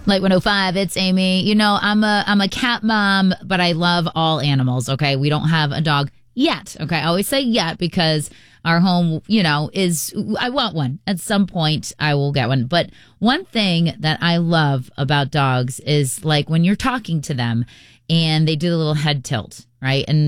Like 105, it's Amy. I'm a cat mom, but I love all animals, okay? We don't have a dog yet, okay? I always say yet because our home, I want one. At some point, I will get one. But one thing that I love about dogs is like when you're talking to them and they do the little head tilt, right? And